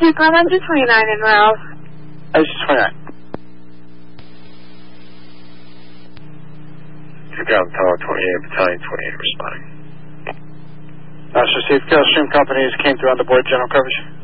Take 129 in row. This is 29. Tower 28, Battalion 28 responding. Received. Gulfstream companies came through on the board, general coverage.